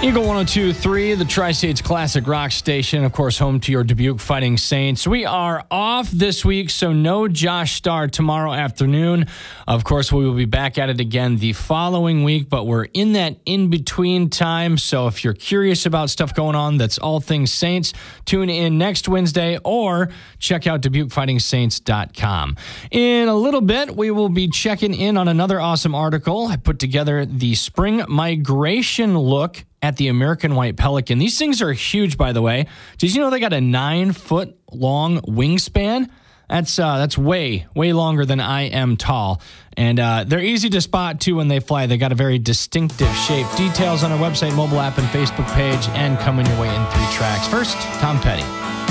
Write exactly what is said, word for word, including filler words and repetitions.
Eagle one oh two point three, the Tri-States Classic Rock Station, of course, home to your Dubuque Fighting Saints. We are off this week, so no Josh Starr tomorrow afternoon. Of course, we will be back at it again the following week, but we're in that in-between time, so if you're curious about stuff going on that's all things Saints, tune in next Wednesday or check out Dubuque Fighting Saints dot com. In a little bit, we will be checking in on another awesome article. I put together the spring migration look at the American white pelican. These things are huge, by the way. Did you know they got a nine-foot long wingspan? That's uh, that's way, way longer than I am tall. And uh, they're easy to spot, too, when they fly. They got a very distinctive shape. Details on our website, mobile app, and Facebook page, and coming your way in three tracks. First, Tom Petty.